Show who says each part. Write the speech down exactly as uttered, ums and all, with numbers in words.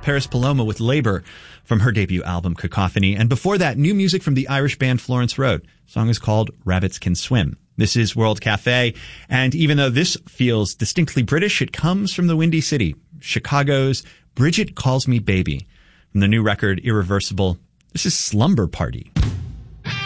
Speaker 1: Paris Paloma with Labor from her debut album Cacophony. And before that, new music from the Irish band Florence Road. The song is called Rabbits Can Swim. This is World Cafe. And even though this feels distinctly British, it comes from the Windy City, Chicago's Bridget Calls Me Baby. From the new record Irreversible, this is Slumber Party.